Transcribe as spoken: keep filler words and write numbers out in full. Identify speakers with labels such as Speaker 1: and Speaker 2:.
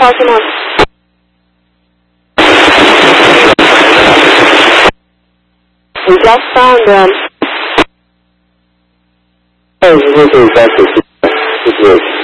Speaker 1: Falcon one. We just found them.
Speaker 2: Oh, this is exactly.